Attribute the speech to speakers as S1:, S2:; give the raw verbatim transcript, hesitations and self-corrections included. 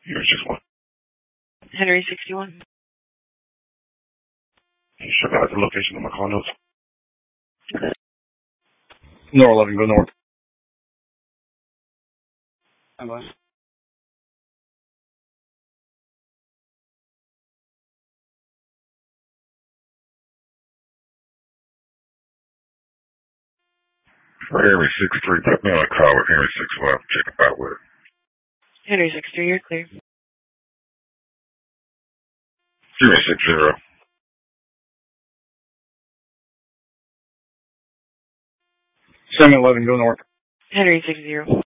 S1: Henry sixty-one.
S2: Henry sixty-one.
S1: You sure got the location of my call notes?
S2: Good.
S1: Nor eleven, go north.
S2: Hi, boss.
S1: For Henry sixty-three, put me on a call with Henry sixty-one. Check about with it.
S2: Henry sixty-three, you're clear.
S1: Henry sixty. seven eleven, go north.
S2: Henry sixty.